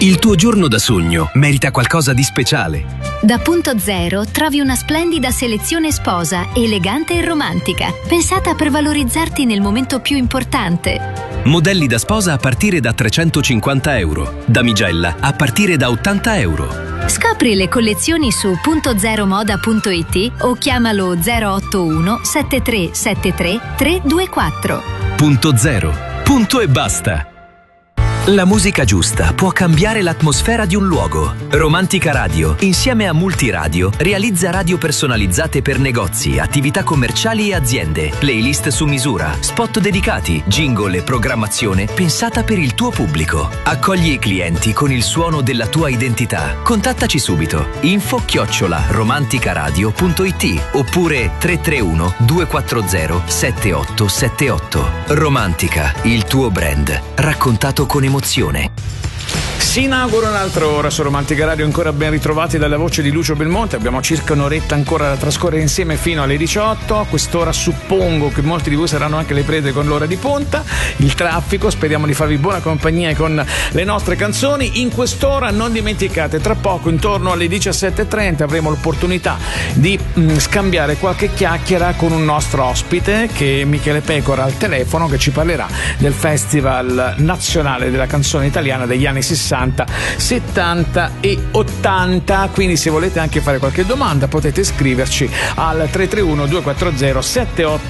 Il tuo giorno da sogno merita qualcosa di speciale. Da Punto Zero trovi una splendida selezione sposa, elegante e romantica, pensata per valorizzarti nel momento più importante. Modelli da sposa a partire da €350, damigella a partire da €80. Scopri le collezioni su puntozeromoda.it o chiamalo 081 7373 324. Punto Zero. Punto e basta. La musica giusta può cambiare l'atmosfera di un luogo. Romantica Radio, insieme a Multiradio, realizza radio personalizzate per negozi, attività commerciali e aziende, playlist su misura, spot dedicati, jingle e programmazione pensata per il tuo pubblico. Accogli i clienti con il suono della tua identità. Contattaci subito. info@romanticaradio.it oppure 331 240 7878. Romantica, il tuo brand, raccontato con emozione. Si inaugura un'altra ora su Romantica Radio, ancora ben ritrovati dalla voce di Lucio Belmonte. Abbiamo circa un'oretta ancora da trascorrere insieme fino alle 18. A quest'ora suppongo che molti di voi saranno anche le prede con l'ora di punta, il traffico. Speriamo di farvi buona compagnia con le nostre canzoni. In quest'ora non dimenticate, tra poco intorno alle 17:30 avremo l'opportunità di scambiare qualche chiacchiera con un nostro ospite, che è Michele Pecora al telefono, che ci parlerà del Festival Nazionale della Canzone Italiana degli anni 60, 70 e 80. Quindi se volete anche fare qualche domanda potete scriverci al 331 240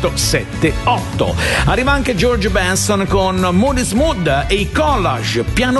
7878. Arriva anche George Benson con Mood is Mood e i Collage, piano